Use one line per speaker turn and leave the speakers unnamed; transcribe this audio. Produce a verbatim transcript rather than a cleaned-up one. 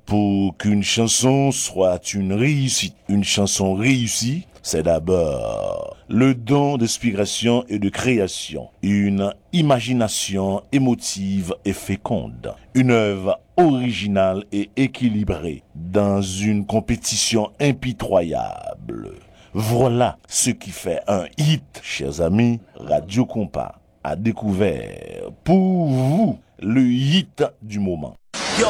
Pour qu'une chanson soit une réussite, une chanson réussie, c'est d'abord le don d'inspiration et de création, une imagination émotive et féconde, une œuvre originale et équilibrée dans une compétition impitoyable. Voilà ce qui fait un hit, chers amis. Radio Compas a découvert pour vous le hit du moment.